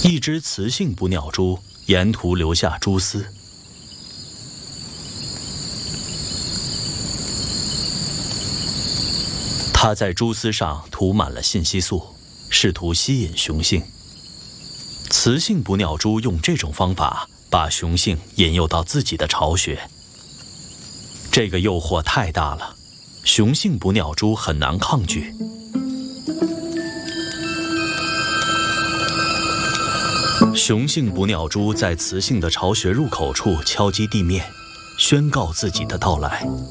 一只雌性捕鸟蛛沿途留下蛛丝，它在蛛丝上涂满了信息素，试图吸引雄性。雌性捕鸟蛛用这种方法把雄性引诱到自己的巢穴。这个诱惑太大了，雄性捕鸟蛛很难抗拒。雄性捕鸟蛛在雌性的巢穴入口处敲击地面，宣告自己的到来。